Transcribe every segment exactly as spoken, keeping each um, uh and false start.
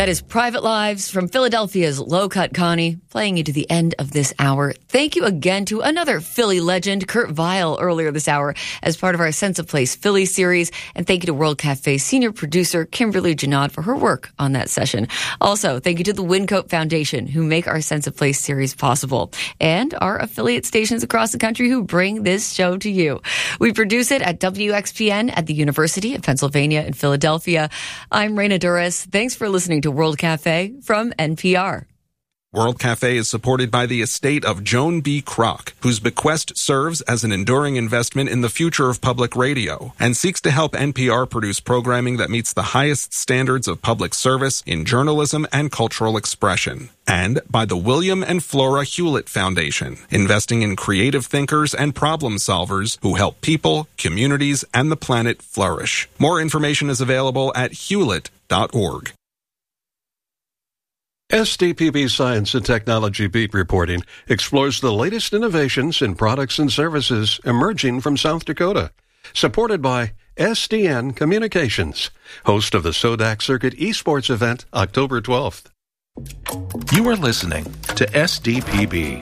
That is Private Lives from Philadelphia's Low Cut Connie, playing you to the end of this hour. Thank you again to another Philly legend, Kurt Vile, earlier this hour as part of our Sense of Place Philly series. And thank you to World Cafe senior producer Kimberly Janad for her work on that session. Also, thank you to the Wincoat Foundation, who make our Sense of Place series possible, and our affiliate stations across the country who bring this show to you. We produce it at W X P N at the University of Pennsylvania in Philadelphia. I'm Raina Duras. Thanks for listening to World Cafe from N P R. World Cafe is supported by the estate of Joan B. Kroc, whose bequest serves as an enduring investment in the future of public radio and seeks to help N P R produce programming that meets the highest standards of public service in journalism and cultural expression. And by the William and Flora Hewlett Foundation, investing in creative thinkers and problem solvers who help people, communities, and the planet flourish. More information is available at hewlett dot org. S D P B Science and Technology Beat Reporting explores the latest innovations in products and services emerging from South Dakota. Supported by S D N Communications, host of the Sodak Circuit Esports event, October twelfth. You are listening to S D P B.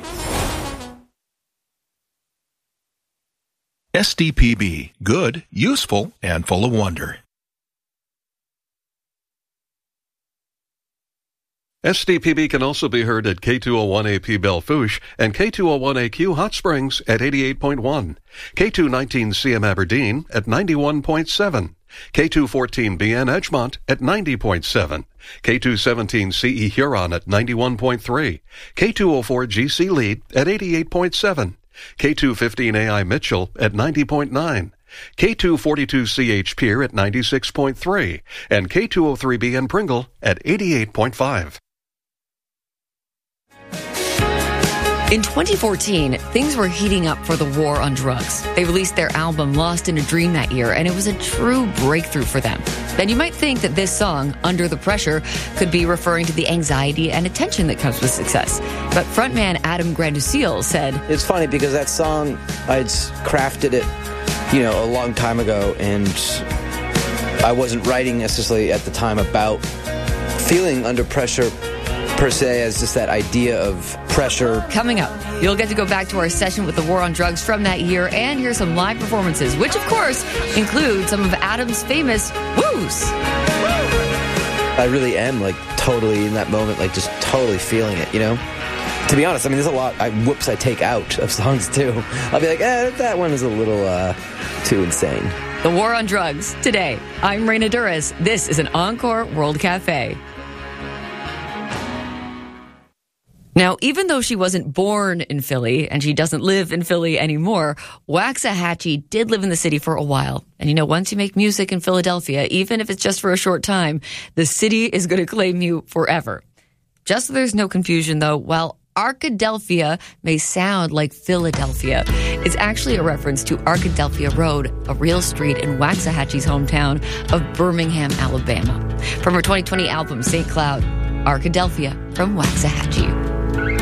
S D P B, good, useful, and full of wonder. S D P B can also be heard at K two oh one A P Belle Fourche and K two oh one A Q Hot Springs at eighty-eight point one, K two nineteen C M Aberdeen at ninety-one point seven, K two fourteen B N Edgemont at ninety point seven, K two seventeen C E Huron at ninety-one point three, K two oh four G C Lead at eighty-eight point seven, K two fifteen A I Mitchell at ninety point nine, K two forty-two C H Pierre at ninety-six point three, and K two oh three B N Pringle at eighty-eight point five. In twenty fourteen, things were heating up for the war on drugs. They released their album Lost in a Dream that year, and it was a true breakthrough for them. Then you might think that this song, Under the Pressure, could be referring to the anxiety and attention that comes with success. But frontman Adam Granduciel said, "It's funny because that song, I'd crafted it, you know, a long time ago, and I wasn't writing necessarily at the time about feeling under pressure per se, as just that idea of pressure." Coming up, you'll get to go back to our session with the war on drugs from that year and hear some live performances, which of course include some of Adam's famous woos. I really am like totally in that moment, like just totally feeling it, you know? To be honest, I mean, there's a lot I whoops I take out of songs too. I'll be like, eh, that one is a little uh, too insane. The war on drugs today. I'm Raina Duras. This is an Encore World Cafe. Now, even though she wasn't born in Philly and she doesn't live in Philly anymore, Waxahachie did live in the city for a while. And you know, once you make music in Philadelphia, even if it's just for a short time, the city is going to claim you forever. Just so there's no confusion, though, while Arkadelphia may sound like Philadelphia, it's actually a reference to Arkadelphia Road, a real street in Waxahachie's hometown of Birmingham, Alabama. From her twenty twenty album, Saint Cloud, Arkadelphia from Waxahachie.